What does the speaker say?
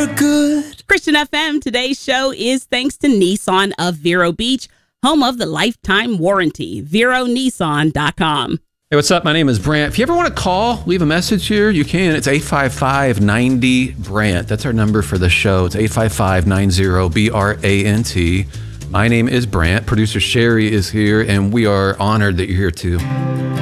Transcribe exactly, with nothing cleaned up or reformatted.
You're good. Christian F M, today's show is thanks to Nissan of Vero Beach, home of the lifetime warranty. Vero Nissan dot com. Hey, what's up? My name is Brant. If you ever want to call, leave a message here, you can. It's eight five five, nine zero, Brant. That's our number for the show. It's eight five five, nine zero, B R A N T. My name is Brant. Producer Sherry is here, and we are honored that you're here too.